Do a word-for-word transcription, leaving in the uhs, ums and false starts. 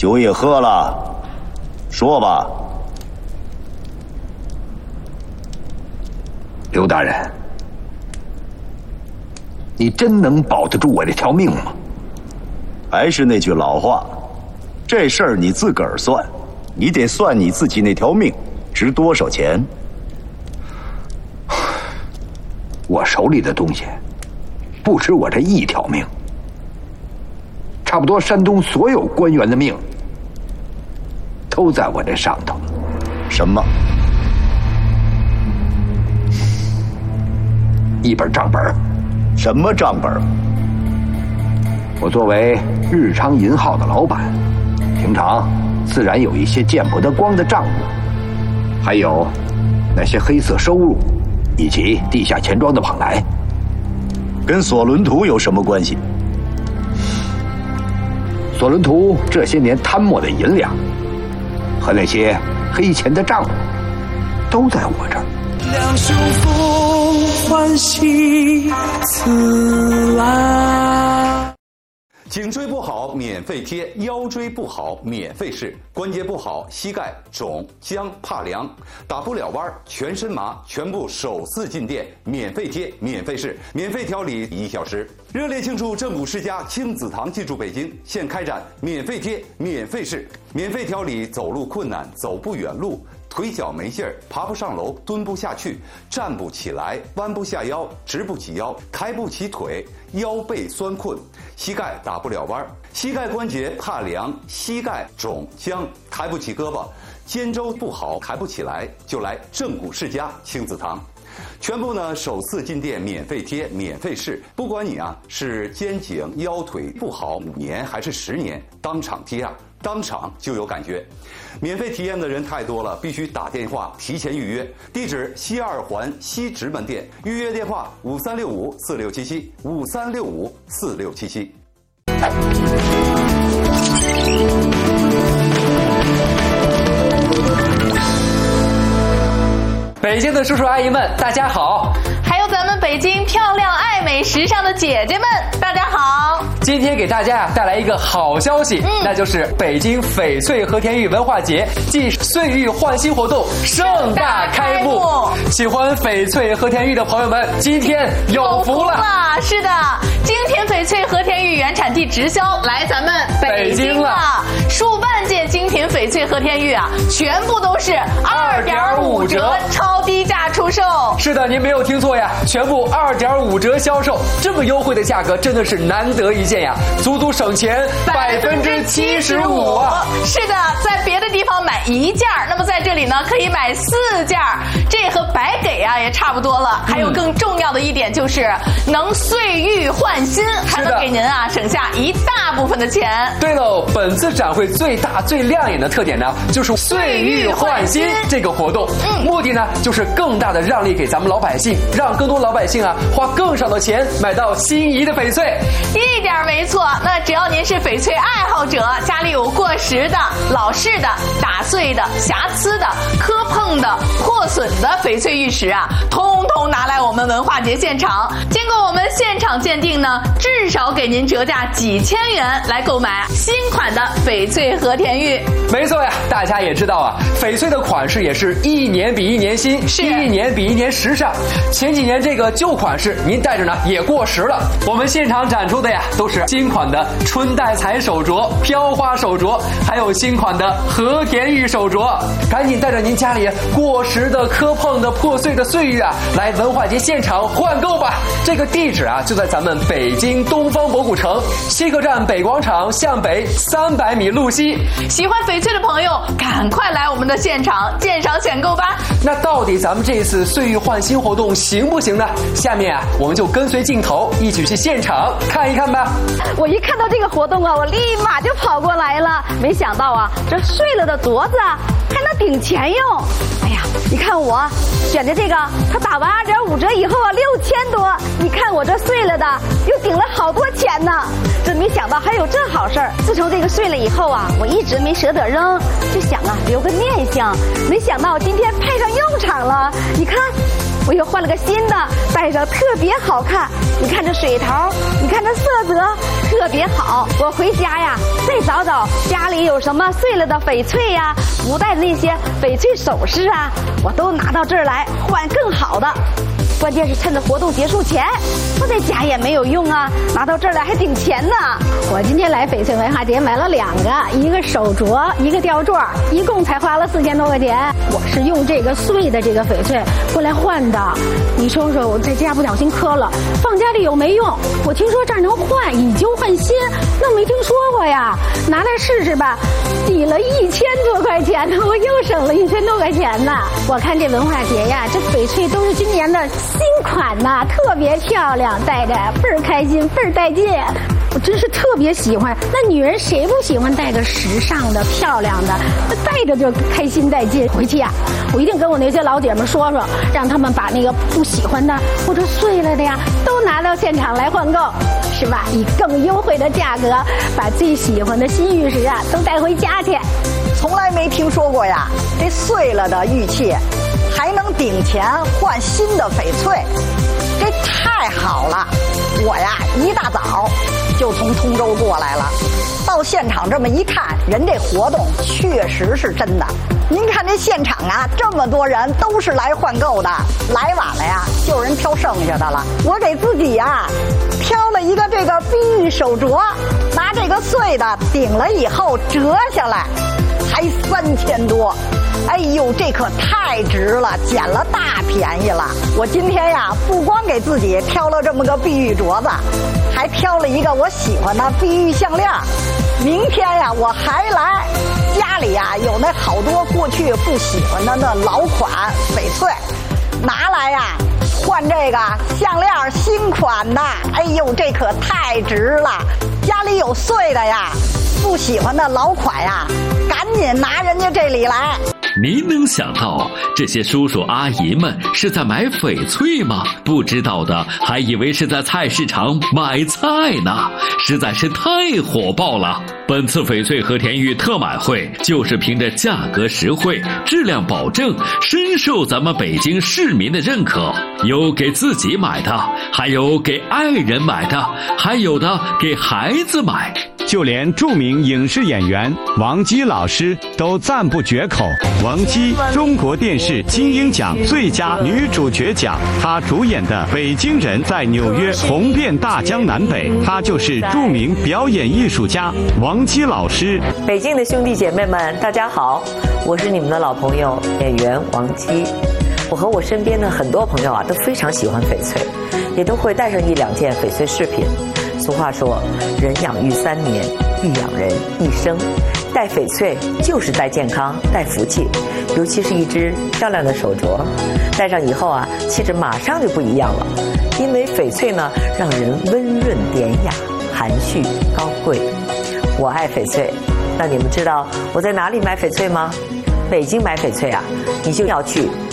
酒也喝了，说吧。 刘大人，你真能保得住我这条命吗？ 还是那句老话，这事儿你自个儿算，你得算你自己那条命值多少钱。 我手里的东西不止我这一条命，差不多山东所有官员的命都在我这上头。 什么？ 一本账本。 什么账本？ 我作为日昌银号的老板，平常自然有一些见不得光的账目，还有那些黑色收入以及地下钱庄的往来。 跟索伦图有什么关系？ 索伦图这些年贪没的银两和那些黑钱的账目都在我这儿。 两袖风欢喜自来。 颈椎不好免费贴，腰椎不好免费试，关节不好膝盖肿僵怕凉打不了弯全身麻，全部首次进店免费贴免费试，免费调理一小时。热烈庆祝正骨世家亲子堂进驻北京，现开展免费贴免费试，免费调理走路困难走不远路，腿脚没劲儿，爬不上楼，蹲不下去，站不起来，弯不下腰，直不起腰，抬不起腿，腰背酸困，膝盖打不了弯，膝盖关节怕凉，膝盖肿僵，抬不起胳膊，肩周不好，抬不起来，就来正骨世家亲子堂。全部呢首次进店免费贴免费试，不管你啊是肩颈腰腿不好五年还是十年，当场贴啊当场就有感觉。免费体验的人太多了，必须打电话提前预约。地址西二环西直门店，预约电话五三六五四六七七五三六五四六七七。 北京的叔叔阿姨们，大家好！ 还有咱们北京漂亮、爱美、时尚的姐姐们，大家好！ 今天给大家呀带来一个好消息，嗯、那就是北京翡翠和田玉文化节暨岁玉焕新活动盛大开幕。喜欢翡翠和田玉的朋友们，今天有福了！ 是的，精品翡翠和田玉原产地直销来咱们北京了，数万件精品翡翠和田玉啊，全部都是二点五折超低价出售。 是的，您没有听错呀，全部二点五折销售，这么优惠的价格真的是难得一见呀，足足省钱百分之七十五啊！ 是的，在别的地方买一件，那么在这里呢可以买四件，这和白给啊也差不多了。还有更重要的一点就是能岁玉焕新，还能给您啊省下一大部分的钱。 对喽，本次展会最大最亮眼的特点呢，就是岁玉焕新这个活动，嗯、目的呢就是更大的让利给咱们老百姓，让更多老百姓啊花更少的钱买到心仪的翡翠。 一点没错，那只要您是翡翠爱好者，家里有过时的、老式的、打碎的、瑕疵的、磕碰的、破损的翡翠玉石啊，通通拿来我们文化节现场，经过我们现场鉴定呢，至少给您折价几千元来购买新款的翡翠和田玉。 没错呀，大家也知道啊，翡翠的款式也是一年比一年新，是一年比一年时尚。前几年这个旧款式您戴着呢也过时了，我们现场展出的呀都是新款的春带彩手镯、飘花手镯，还有新款的和田玉手镯。赶紧带着您家里过时的、磕碰的、破碎的岁玉啊，来文化节现场换购吧。这个地址啊就在咱们北京东方博古城西客站北广场向北三百米路西。 喜欢翡翠的朋友，赶快来我们的现场鉴赏选购吧。 那到底咱们这次岁玉焕新活动行不行呢？下面啊，我们就跟随镜头一起去现场看一看吧。 我一看到这个活动啊，我立马就跑过来了。没想到啊，这碎了的镯子啊还能顶钱用。哎呀，你看我选的这个，它打完二点五折以后啊，六千多。你看我这碎了的，又顶了好多钱呢。真没想到还有这好事儿。自从这个碎了以后啊，我一直没舍得扔，就想啊留个念想。没想到今天派上用场了。你看，我又换了个新的，戴上特别好看。你看这水头，你看这色泽，特别好。我回家呀， 再找找家里有什么碎了的翡翠呀、不戴的那些翡翠首饰啊，我都拿到这儿来换更好的。关键是趁着活动结束前，不在家也没有用啊，拿到这儿来还顶钱呢。 我今天来翡翠文化节买了两个，一个手镯，一个吊坠，一共才花了四千多块钱。我是用这个碎的这个翡翠过来换的。你说说，我在家不小心磕了，放家里有没用？我听说这儿能换，以旧换新，那没听说过呀。拿来试试吧，抵了一千多块钱呢，我又省了一千多块钱呢。我看这文化节呀，这翡翠都是今年的新款呐，特别漂亮，戴着倍儿开心，倍儿带劲。我真是特别喜欢。那女人谁不喜欢戴个时尚的、漂亮的？那戴着就开心带劲。回去呀、啊，我一定跟我那些老姐们说说，让他们把那个不喜欢的或者碎了的呀，都拿到现场来换购，是吧？以更优惠的价格，把最喜欢的新玉石啊都带回家去。 从来没听说过呀，这碎了的玉器还能顶钱换新的翡翠，这太好了！我呀一大早就从通州过来了，到现场这么一看，人这活动确实是真的。您看这现场啊，这么多人都是来换购的，来晚了呀，就有人挑剩下的了。我给自己呀挑了一个这个碧玉手镯，拿这个碎的顶了以后折下来，才三千多。哎呦，这可太值了，捡了大便宜了！我今天呀，不光给自己挑了这么个碧玉镯子，还挑了一个我喜欢的碧玉项链。明天呀，我还来，家里呀有那好多过去不喜欢的那老款翡翠，拿来呀换这个项链新款的。哎呦，这可太值了！家里有碎的呀，不喜欢的老款呀，赶紧拿人家这里来。 您能想到这些叔叔阿姨们是在买翡翠吗？不知道的还以为是在菜市场买菜呢，实在是太火爆了。本次翡翠和田玉特买会就是凭着价格实惠、质量保证，深受咱们北京市民的认可。有给自己买的，还有给爱人买的，还有的给孩子买。 就连著名影视演员王姬老师都赞不绝口。王姬，中国电视金鹰奖最佳女主角奖，她主演的《北京人》在纽约红遍大江南北。她就是著名表演艺术家王姬老师。 北京的兄弟姐妹们，大家好，我是你们的老朋友演员王姬。我和我身边的很多朋友啊，都非常喜欢翡翠，也都会带上一两件翡翠饰品。俗话说，人养育三年，玉养人一生。戴翡翠就是带健康、带福气，尤其是一只漂亮的手镯，戴上以后啊，气质马上就不一样了。因为翡翠呢，让人温润典雅、含蓄高贵。我爱翡翠，那你们知道我在哪里买翡翠吗？北京买翡翠啊，你就要去